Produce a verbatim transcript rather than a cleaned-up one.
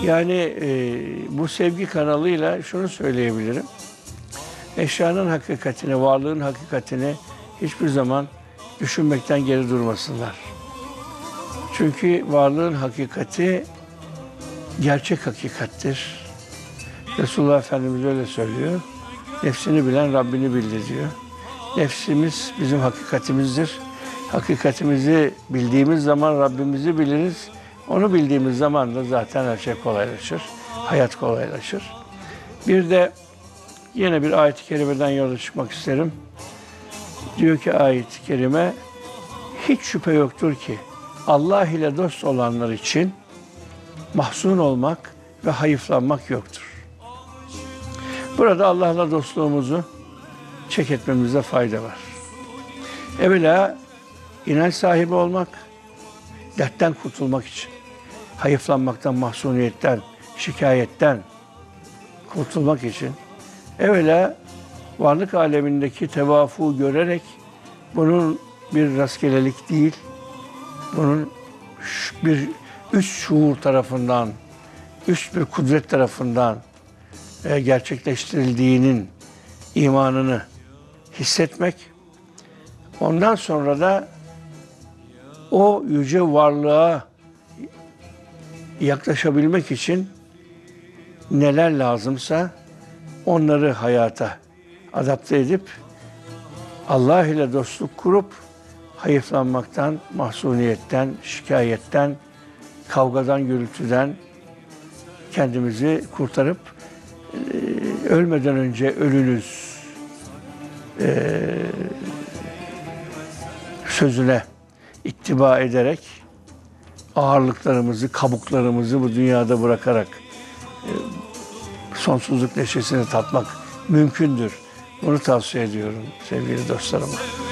Yani e, bu sevgi kanalıyla şunu söyleyebilirim. Eşyanın hakikatini, varlığın hakikatini hiçbir zaman düşünmekten geri durmasınlar. Çünkü varlığın hakikati gerçek hakikattir. Resulullah Efendimiz öyle söylüyor. Nefsini bilen Rabbini bildi diyor. Nefsimiz bizim hakikatimizdir. Hakikatimizi bildiğimiz zaman Rabbimizi biliriz. Onu bildiğimiz zaman da zaten her şey kolaylaşır. Hayat kolaylaşır. Bir de yine bir ayet-i kerimeden yola çıkmak isterim. Diyor ki ayet-i kerime, hiç şüphe yoktur ki Allah ile dost olanlar için mahzun olmak ve hayıflanmak yoktur. Burada Allah'la dostluğumuzu çek etmemizde fayda var. Evvela inanç sahibi olmak, dertten kurtulmak için, hayıflanmaktan, mahzuniyetten, şikayetten kurtulmak için evvela varlık alemindeki tevafuğu görerek bunun bir rastgelelik değil, bunun bir üst şuur tarafından, üst bir kudret tarafından e, gerçekleştirildiğinin imanını hissetmek, ondan sonra da o yüce varlığa yaklaşabilmek için neler lazımsa onları hayata adapte edip Allah ile dostluk kurup hayıflanmaktan, mahzuniyetten, şikayetten, kavgadan, gürültüden kendimizi kurtarıp e, ölmeden önce ölünüz e, sözüne ittiba ederek ağırlıklarımızı, kabuklarımızı bu dünyada bırakarak e, sonsuzluk neşesini tatmak mümkündür. Bunu tavsiye ediyorum sevgili dostlarıma.